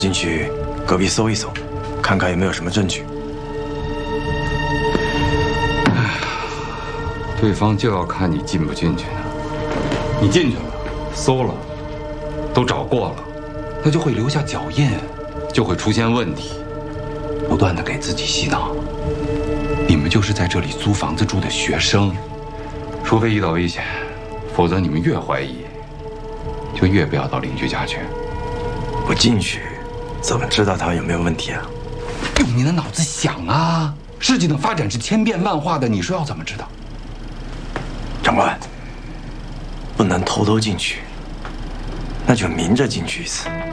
进去隔壁搜一搜，看看有没有什么证据。 对方就要看你进不进去呢。你进去了，搜了，都找过了，那就会留下脚印，就会出现问题。不断的给自己洗脑，你们就是在这里租房子住的学生，除非遇到危险，否则你们越怀疑，就越不要到邻居家去。 不进去，怎么知道他有没有问题啊？ 用你的脑子想啊！事情的发展是千变万化的，你说要怎么知道？ 长官，不能偷偷进去，那就明着进去一次。